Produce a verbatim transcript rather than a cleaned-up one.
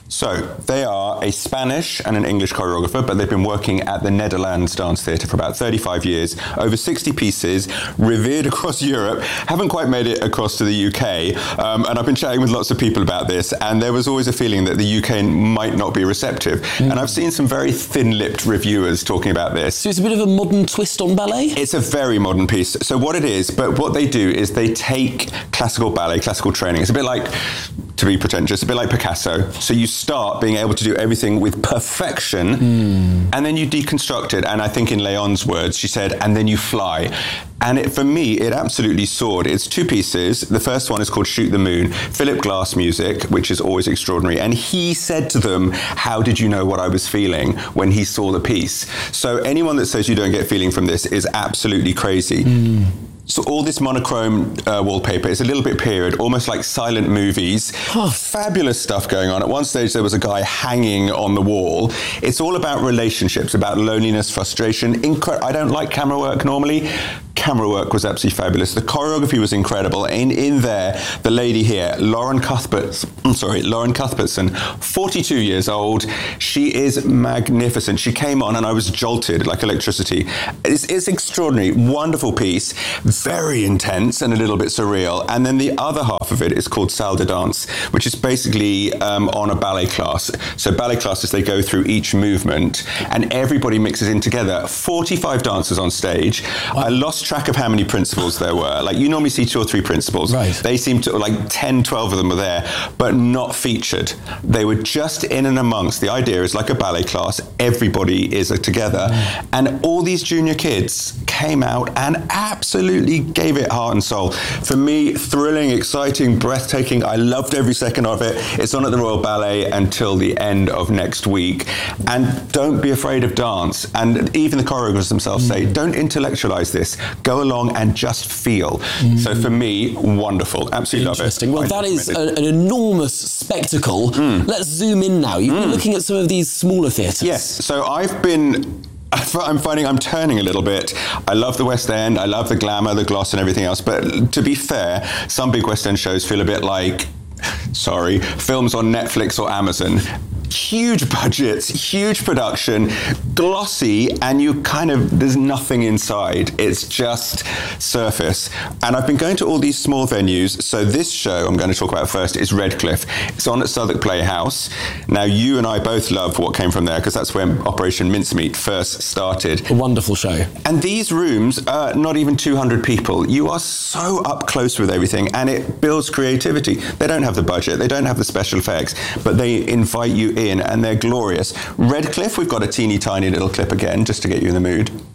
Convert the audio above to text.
So, they are a Spanish and an English choreographer, but they've been working at the Netherlands Dance Theatre for about thirty-five years, over sixty pieces, revered across Europe, haven't quite made it across to the U K, um, and I've been chatting with lots of people about this, and there was always a feeling that the U K might not be receptive. Mm. And I've seen some very thin-lipped reviewers talking about this. So it's a bit of a modern twist on ballet? It's a very modern piece. So what it is, but what they do is they take classical ballet, classical training. It's a bit like, to be pretentious, a bit like Picasso. So you start being able to do everything with perfection, mm. and then you deconstruct it. And I think in Leon's words, she said, and then you fly. And it, for me, it absolutely soared. It's two pieces. The first one is called Shoot the Moon, Philip Glass music, which is always extraordinary. And he said to them, how did you know what I was feeling when he saw the piece? So anyone that says you don't get feeling from this is absolutely crazy. Mm. So all this monochrome uh, wallpaper is a little bit period, almost like silent movies. Huh. Fabulous stuff going on. At one stage, there was a guy hanging on the wall. It's all about relationships, about loneliness, frustration. Incre- I don't like camera work normally. Camera work was absolutely fabulous. The choreography was incredible. In in there, the lady here, Lauren Cuthbert, I'm sorry, Lauren Cuthbertson, forty-two years old. She is magnificent. She came on and I was jolted like electricity. It's, it's extraordinary, wonderful piece, very intense and a little bit surreal. And then the other half of it is called Salle de Danse, which is basically um, on a ballet class. So ballet classes, they go through each movement and everybody mixes in together. forty-five dancers on stage. Wow. I lost track of how many principals there were. Like, you normally see two or three principals. Right. They seemed to, like ten, twelve of them were there, but not featured. They were just in and amongst. The idea is like a ballet class, everybody is together. Mm. And all these junior kids came out and absolutely gave it heart and soul. For me, thrilling, exciting, breathtaking. I loved every second of it. It's on at the Royal Ballet until the end of next week. And don't be afraid of dance. And even the choreographers themselves mm. say, don't intellectualize this. Go along and just feel. Mm. So for me, wonderful. Absolutely love it. Interesting. Well, that is a, an enormous spectacle. Mm. Let's zoom in now. You've mm. been looking at some of these smaller theatres. Yes. So I've been... I'm finding I'm turning a little bit. I love the West End. I love the glamour, the gloss and everything else. But to be fair, some big West End shows feel a bit like, sorry, films on Netflix or Amazon. Huge budgets, huge production, glossy, and you kind of, there's nothing inside. It's just surface. And I've been going to all these small venues. So this show I'm going to talk about first is Redcliffe. It's on at Southwark Playhouse. Now, you and I both love what came from there because that's where Operation Mincemeat first started. A wonderful show. And these rooms are not even two hundred people. You are so up close with everything, and it builds creativity. They don't have the budget, they don't have the special effects, but they invite you in, and they're glorious. Redcliffe, we've got a teeny tiny little clip again, just to get you in the mood.